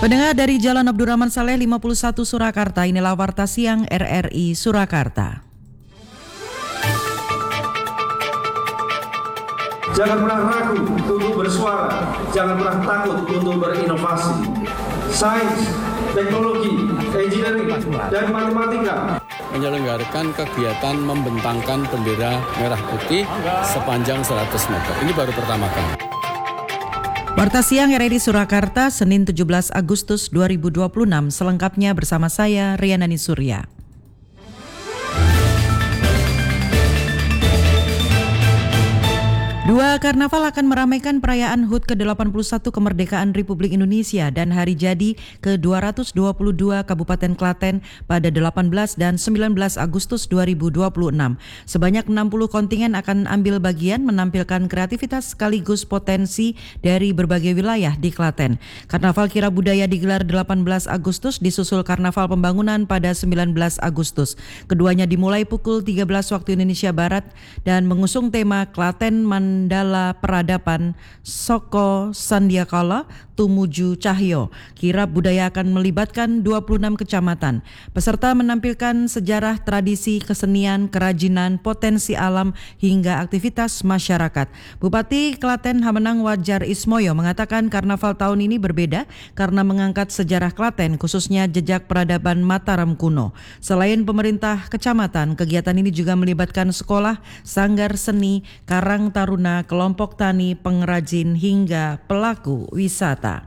Pendengar dari Jalan Abdurrahman Saleh 51 Surakarta, inilah Warta Siang RRI Surakarta. Jangan pernah ragu untuk bersuara, jangan pernah takut untuk berinovasi. Sains, teknologi, engineering, dan matematika. Menyelenggarakan kegiatan membentangkan bendera merah putih sepanjang 100 meter. Ini baru pertama kali. Warta Siang RRI Surakarta, Senin 17 Agustus 2026, selengkapnya bersama saya, Rianani Surya. Dua karnaval akan meramaikan perayaan HUT ke-81 kemerdekaan Republik Indonesia dan Hari Jadi ke-222 Kabupaten Klaten pada 18 dan 19 Agustus 2026. Sebanyak 60 kontingen akan ambil bagian menampilkan kreativitas sekaligus potensi dari berbagai wilayah di Klaten. Karnaval Kirab Budaya digelar 18 Agustus disusul Karnaval Pembangunan pada 19 Agustus. Keduanya dimulai pukul 13 waktu Indonesia Barat dan mengusung tema Klaten Mandala Peradaban Soko Sandiakala Tumuju Cahyo. Kirab Budaya akan melibatkan 26 kecamatan. Peserta menampilkan sejarah, tradisi, kesenian, kerajinan, potensi alam hingga aktivitas masyarakat. Bupati Klaten Hamenang Wajar Ismoyo mengatakan karnaval tahun ini berbeda karena mengangkat sejarah Klaten, khususnya jejak peradaban Mataram kuno. Selain pemerintah kecamatan, kegiatan ini juga melibatkan sekolah, sanggar seni, karang taruna, kelompok tani, pengrajin, hingga pelaku wisata.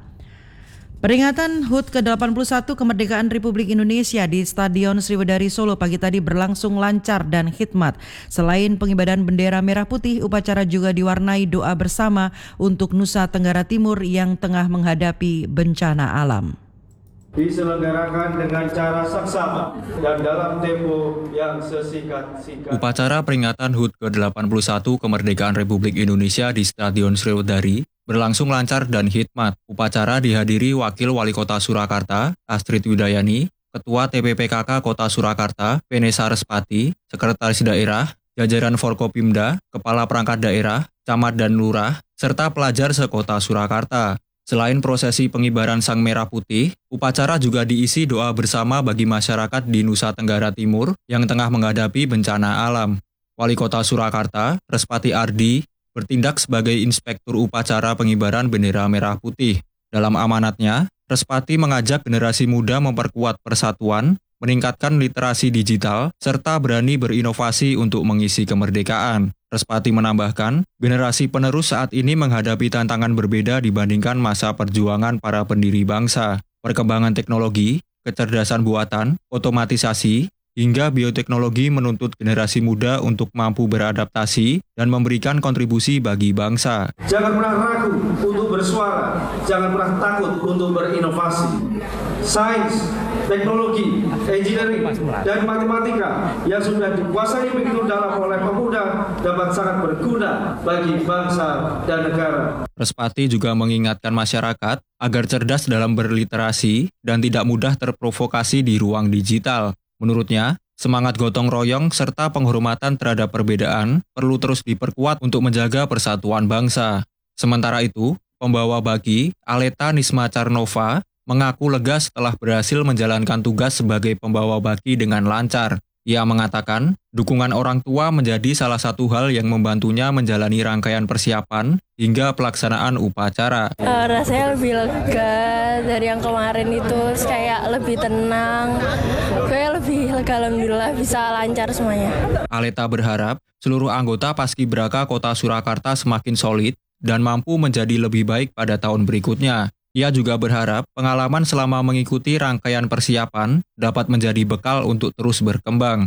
Peringatan HUT ke-81 kemerdekaan Republik Indonesia di Stadion Sriwedari Solo pagi tadi berlangsung lancar dan khidmat. Selain pengibaran bendera merah putih, upacara juga diwarnai doa bersama untuk Nusa Tenggara Timur yang tengah menghadapi bencana alam. Diselenggarakan dengan cara saksama dan dalam tempo yang sesingkat-singkat. Upacara peringatan HUT ke-81 kemerdekaan Republik Indonesia di Stadion Sriwedari berlangsung lancar dan khidmat. Upacara dihadiri Wakil Wali Kota Surakarta, Astrid Widayani, Ketua TPPKK Kota Surakarta, Venesa Respati, Sekretaris Daerah, jajaran Forkopimda, Kepala Perangkat Daerah, Camat dan Lurah, serta pelajar sekota Surakarta. Selain prosesi pengibaran Sang Merah Putih, upacara juga diisi doa bersama bagi masyarakat di Nusa Tenggara Timur yang tengah menghadapi bencana alam. Wali Kota Surakarta, Respati Ardi, bertindak sebagai inspektur upacara pengibaran bendera merah putih. Dalam amanatnya, Respati mengajak generasi muda memperkuat persatuan, meningkatkan literasi digital, serta berani berinovasi untuk mengisi kemerdekaan. Respati menambahkan, generasi penerus saat ini menghadapi tantangan berbeda dibandingkan masa perjuangan para pendiri bangsa. Perkembangan teknologi, kecerdasan buatan, otomatisasi, hingga bioteknologi menuntut generasi muda untuk mampu beradaptasi dan memberikan kontribusi bagi bangsa. Jangan pernah ragu untuk bersuara, jangan pernah takut untuk berinovasi. Sains, teknologi, engineering, dan matematika yang sudah dikuasai begitu dalam oleh pemuda dapat sangat berguna bagi bangsa dan negara. Respati juga mengingatkan masyarakat agar cerdas dalam berliterasi dan tidak mudah terprovokasi di ruang digital. Menurutnya, semangat gotong royong serta penghormatan terhadap perbedaan perlu terus diperkuat untuk menjaga persatuan bangsa. Sementara itu, pembawa baki Aleta Nisma Carnova mengaku lega setelah berhasil menjalankan tugas sebagai pembawa baki dengan lancar. Ia mengatakan, dukungan orang tua menjadi salah satu hal yang membantunya menjalani rangkaian persiapan hingga pelaksanaan upacara. Rasanya lebih lega dari yang kemarin itu, kayak lebih tenang, kayak lebih lega, alhamdulillah bisa lancar semuanya. Aleta berharap seluruh anggota Paskibraka Kota Surakarta semakin solid dan mampu menjadi lebih baik pada tahun berikutnya. Ia juga berharap pengalaman selama mengikuti rangkaian persiapan dapat menjadi bekal untuk terus berkembang.